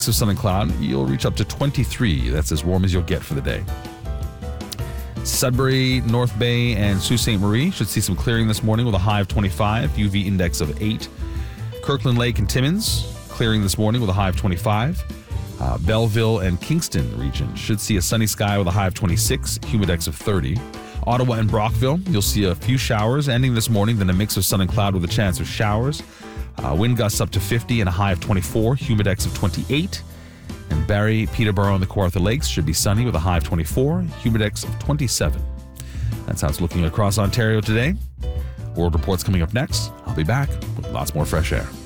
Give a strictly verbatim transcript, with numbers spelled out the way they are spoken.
of sun and cloud, you'll reach up to twenty-three. That's as warm as you'll get for the day. Sudbury, North Bay, and Sault Ste. Marie should see some clearing this morning with a high of twenty-five, U V index of eight. Kirkland Lake and Timmins clearing this morning with a high of twenty-five. Uh, Belleville and Kingston region should see a sunny sky with a high of twenty-six, humidex of thirty. Ottawa and Brockville, you'll see a few showers ending this morning, then a mix of sun and cloud with a chance of showers. Uh, wind gusts up to fifty and a high of twenty-four, humidex of twenty-eight. And Barrie, Peterborough, and the Kawartha Lakes should be sunny with a high of twenty-four, humidex of twenty-seven. That's how it's looking across Ontario today. World Report's coming up next. I'll be back with lots more fresh air.